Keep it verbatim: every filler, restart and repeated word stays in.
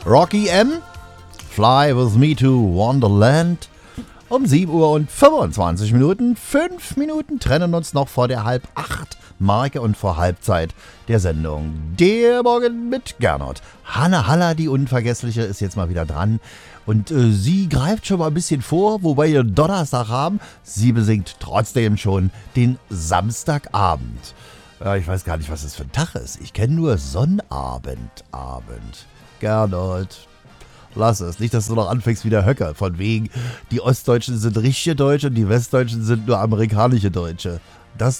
Rocky M. Fly with me to Wonderland. Um sieben Uhr und fünfundzwanzig Minuten. Fünf Minuten trennen uns noch vor der halb acht Marke und vor Halbzeit der Sendung. Der Morgen mit Gernot. Hanne Haller, die Unvergessliche, ist jetzt mal wieder dran. Und äh, sie greift schon mal ein bisschen vor, wobei wir Donnerstag haben. Sie besingt trotzdem schon den Samstagabend. Ja, ich weiß gar nicht, was das für ein Tag ist. Ich kenne nur Sonnabend, Abend. Gernot, lass es. Nicht, dass du noch anfängst wie der Höcker. Von wegen, die Ostdeutschen sind richtige Deutsche und die Westdeutschen sind nur amerikanische Deutsche. Das